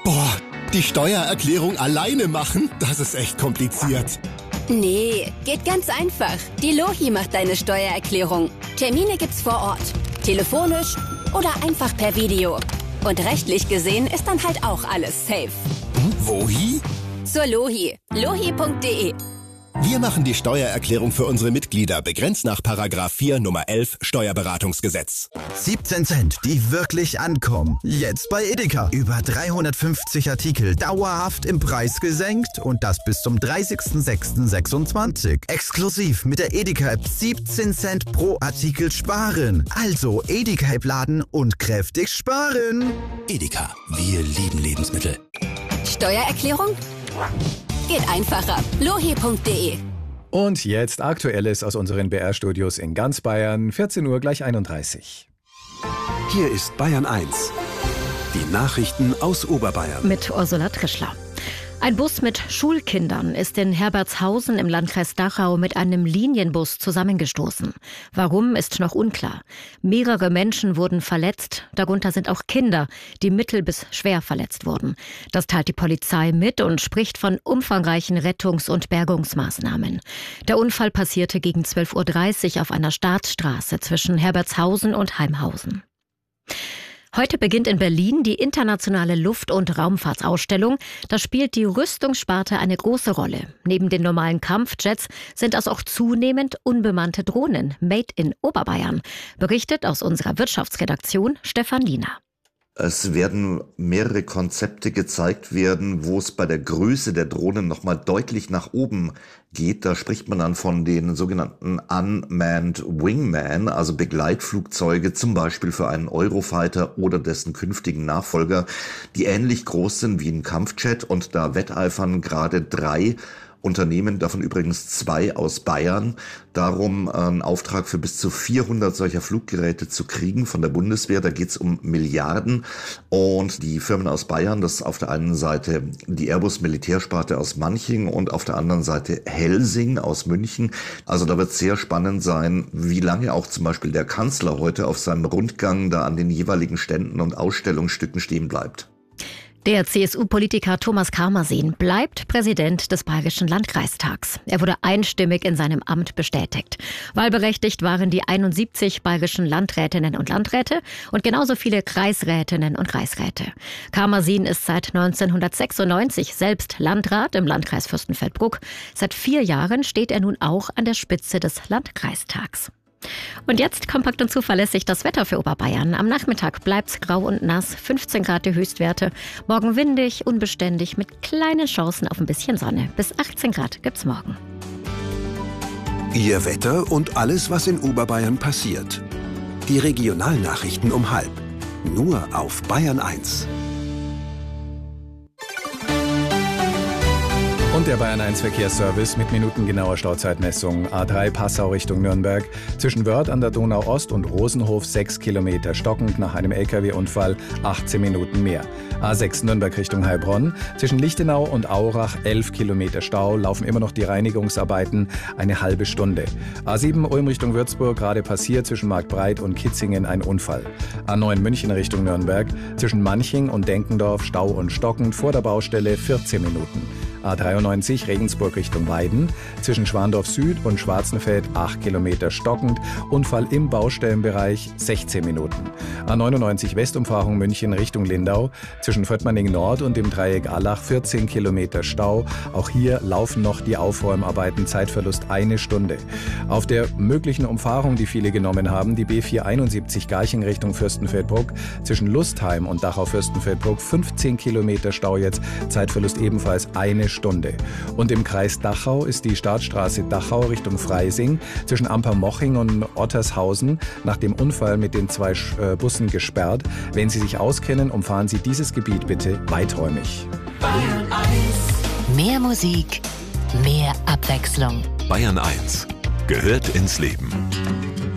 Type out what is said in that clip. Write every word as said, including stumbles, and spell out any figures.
Boah, die Steuererklärung alleine machen, das ist echt kompliziert. Nee, geht ganz einfach. Die Lohi macht deine Steuererklärung. Termine gibt's vor Ort, telefonisch oder einfach per Video. Und rechtlich gesehen ist dann halt auch alles safe. Hm, wohi? Zur Lohi. lohi punkt de. Wir machen die Steuererklärung für unsere Mitglieder, begrenzt nach Paragraph vier Nummer elf Steuerberatungsgesetz. siebzehn Cent, die wirklich ankommen. Jetzt bei Edeka. Über dreihundertfünfzig Artikel dauerhaft im Preis gesenkt und das bis zum dreißigsten sechsten sechsundzwanzig. Exklusiv mit der Edeka-App siebzehn Cent pro Artikel sparen. Also Edeka-App laden und kräftig sparen. Edeka, wir lieben Lebensmittel. Steuererklärung? Geht einfacher. lohi punkt de. Und jetzt Aktuelles aus unseren B R-Studios in ganz Bayern. vierzehn Uhr gleich einunddreißig. Hier ist Bayern eins. Die Nachrichten aus Oberbayern. Mit Ursula Trischler. Ein Bus mit Schulkindern ist in Herbertshausen im Landkreis Dachau mit einem Linienbus zusammengestoßen. Warum, ist noch unklar. Mehrere Menschen wurden verletzt, darunter sind auch Kinder, die mittel- bis schwer verletzt wurden. Das teilt die Polizei mit und spricht von umfangreichen Rettungs- und Bergungsmaßnahmen. Der Unfall passierte gegen zwölf Uhr dreißig auf einer Startstraße zwischen Herbertshausen und Heimhausen. Heute beginnt in Berlin die internationale Luft- und Raumfahrtsausstellung. Da spielt die Rüstungssparte eine große Rolle. Neben den normalen Kampfjets sind das auch zunehmend unbemannte Drohnen, made in Oberbayern. Berichtet aus unserer Wirtschaftsredaktion Stefan Liener. Es werden mehrere Konzepte gezeigt werden, wo es bei der Größe der Drohnen nochmal deutlich nach oben geht. Da spricht man dann von den sogenannten Unmanned Wingman, also Begleitflugzeuge, zum Beispiel für einen Eurofighter oder dessen künftigen Nachfolger, die ähnlich groß sind wie ein Kampfjet, und da wetteifern gerade drei Unternehmen, davon übrigens zwei aus Bayern, darum einen Auftrag für bis zu vierhundert solcher Fluggeräte zu kriegen von der Bundeswehr. Da geht es um Milliarden, und die Firmen aus Bayern, das ist auf der einen Seite die Airbus Militärsparte aus Manching und auf der anderen Seite Helsing aus München. Also da wird sehr spannend sein, wie lange auch zum Beispiel der Kanzler heute auf seinem Rundgang da an den jeweiligen Ständen und Ausstellungsstücken stehen bleibt. Der C S U-Politiker Thomas Karmasin bleibt Präsident des Bayerischen Landkreistags. Er wurde einstimmig in seinem Amt bestätigt. Wahlberechtigt waren die einundsiebzig bayerischen Landrätinnen und Landräte und genauso viele Kreisrätinnen und Kreisräte. Karmasin ist seit neunzehnhundertsechsundneunzig selbst Landrat im Landkreis Fürstenfeldbruck. Seit vier Jahren steht er nun auch an der Spitze des Landkreistags. Und jetzt kompakt und zuverlässig das Wetter für Oberbayern. Am Nachmittag bleibt's grau und nass, fünfzehn Grad die Höchstwerte. Morgen windig, unbeständig, mit kleinen Chancen auf ein bisschen Sonne. Bis achtzehn Grad gibt's morgen. Ihr Wetter und alles, was in Oberbayern passiert. Die Regionalnachrichten um halb. Nur auf Bayern eins. Und der Bayern eins Verkehrsservice mit minutengenauer Stauzeitmessung. A drei Passau Richtung Nürnberg. Zwischen Wörth an der Donau Ost und Rosenhof sechs Kilometer stockend nach einem L K W-Unfall, achtzehn Minuten mehr. A sechs Nürnberg Richtung Heilbronn. Zwischen Lichtenau und Aurach elf Kilometer Stau, laufen immer noch die Reinigungsarbeiten, eine halbe Stunde. A sieben Ulm Richtung Würzburg, gerade passiert zwischen Marktbreit und Kitzingen ein Unfall. A neun München Richtung Nürnberg. Zwischen Manching und Denkendorf Stau und stockend, vor der Baustelle vierzehn Minuten. A dreiundneunzig Regensburg Richtung Weiden, zwischen Schwandorf Süd und Schwarzenfeld acht Kilometer stockend, Unfall im Baustellenbereich sechzehn Minuten. A neunundneunzig Westumfahrung München Richtung Lindau, zwischen Vöttmanning Nord und dem Dreieck Allach vierzehn Kilometer Stau. Auch hier laufen noch die Aufräumarbeiten, Zeitverlust eine Stunde. Auf der möglichen Umfahrung, die viele genommen haben, die B vierhunderteinundsiebzig Garching Richtung Fürstenfeldbruck, zwischen Lustheim und Dachau-Fürstenfeldbruck fünfzehn Kilometer Stau jetzt, Zeitverlust ebenfalls eine Stunde. Und im Kreis Dachau ist die Startstraße Dachau Richtung Freising zwischen Ampermoching und Ottershausen nach dem Unfall mit den zwei äh, Bussen gesperrt. Wenn Sie sich auskennen, umfahren Sie dieses Gebiet bitte weiträumig. Bayern eins. Mehr Musik, mehr Abwechslung. Bayern eins gehört ins Leben.